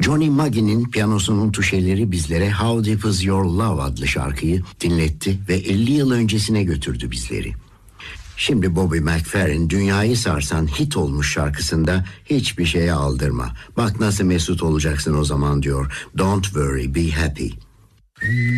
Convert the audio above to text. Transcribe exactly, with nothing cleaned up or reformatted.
Johnny Maggie'nin piyanosunun tuşeleri bizlere How Deep Is Your Love adlı şarkıyı dinletti ve elli yıl öncesine götürdü bizleri. Şimdi Bobby McFerrin dünyayı sarsan hit olmuş şarkısında hiçbir şeye aldırma. Bak nasıl mesut olacaksın o zaman diyor. Don't worry, be happy.